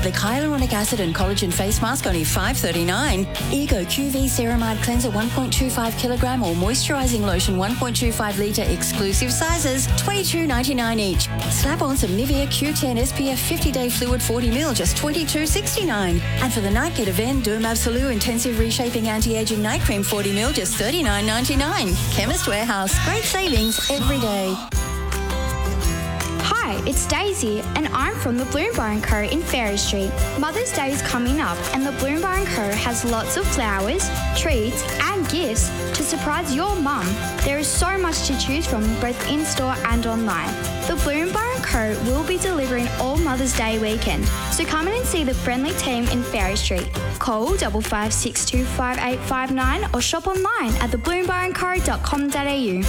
The hyaluronic acid and collagen face mask only $5.39. Ego QV Ceramide Cleanser 1.25 kilogram or moisturising lotion 1.25 litre exclusive sizes $22.99 each. Slap on some Nivea Q10 SPF 50-day fluid 40ml just $22.69. And for the night, get Aven Derm Absolute Intensive Reshaping Anti-Aging Night Cream 40ml just $39.99. Chemist Warehouse. Great savings every day. Hi, it's Daisy and I'm from the Bloom Bar & Co in Ferry Street. Mother's Day is coming up and the Bloom Bar & Co has lots of flowers, treats and gifts to surprise your mum. There is so much to choose from both in-store and online. The Bloom Bar & Co will be delivering all Mother's Day weekend, so come in and see the friendly team in Ferry Street. Call 55625859 or shop online at thebloombarandco.com.au.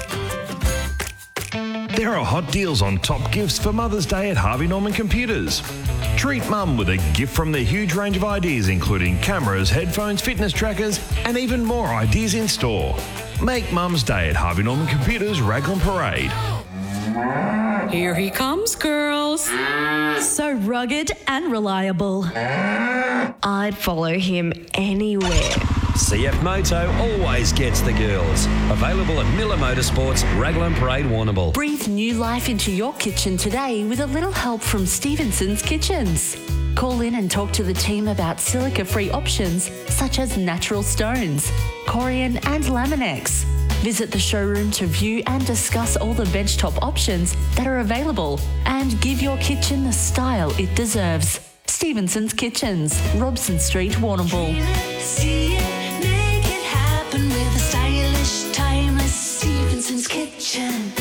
There are hot deals on top gifts for Mother's Day at Harvey Norman Computers. Treat Mum with a gift from their huge range of ideas, including cameras, headphones, fitness trackers, and even more ideas in store. Make Mum's Day at Harvey Norman Computers, Raglan Parade. Here he comes, girls. So rugged and reliable. I'd follow him anywhere. CF Moto always gets the girls. Available at Miller Motorsports, Raglan Parade, Warrnambool. Breathe new life into your kitchen today with a little help from Stevenson's Kitchens. Call in and talk to the team about silica-free options such as natural stones, Corian and Laminex. Visit the showroom to view and discuss all the benchtop options that are available and give your kitchen the style it deserves. Stevenson's Kitchens, Robson Street, Warrnambool. See it, make it happen with a stylish, timeless Stevenson's Kitchen.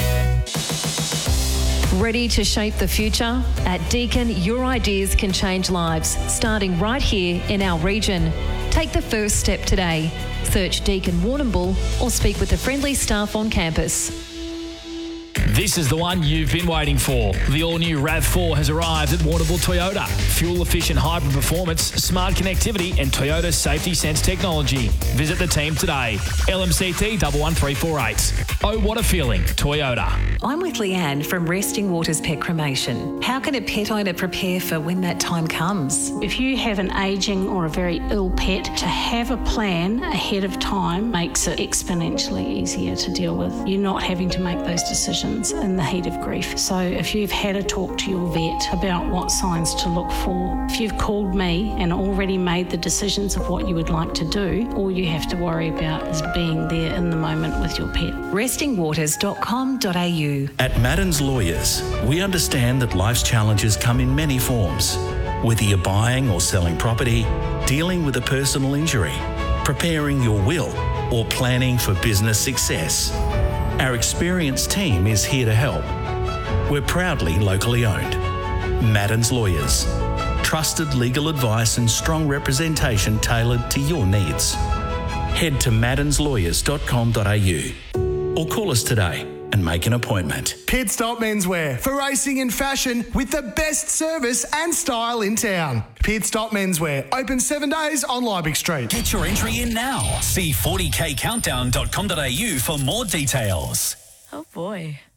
Ready to shape the future? At Deakin, your ideas can change lives, starting right here in our region. Take the first step today. Search Deakin Warrnambool or speak with the friendly staff on campus. This is the one you've been waiting for. The all-new RAV4 has arrived at Warrnambool Toyota. Fuel-efficient hybrid performance, smart connectivity and Toyota Safety Sense technology. Visit the team today. LMCT 11348. Oh, what a feeling. Toyota. I'm with Leanne from Resting Waters Pet Cremation. How can a pet owner prepare for when that time comes? If you have an ageing or a very ill pet, to have a plan ahead of time makes it exponentially easier to deal with. You're not having to make those decisions in the heat of grief. So if you've had a talk to your vet about what signs to look for, if you've called me and already made the decisions of what you would like to do, all you have to worry about is being there in the moment with your pet. Restingwaters.com.au. At Madden's Lawyers, we understand that life's challenges come in many forms. Whether you're buying or selling property, dealing with a personal injury, preparing your will, or planning for business success, our experienced team is here to help. We're proudly locally owned. Madden's Lawyers. Trusted legal advice and strong representation tailored to your needs. Head to maddenslawyers.com.au or call us today and make an appointment. Pit Stop Menswear for racing and fashion with the best service and style in town. Pit Stop Menswear, open 7 days on Liebig Street. Get your entry in now. See 40kcountdown.com.au for more details. Oh boy.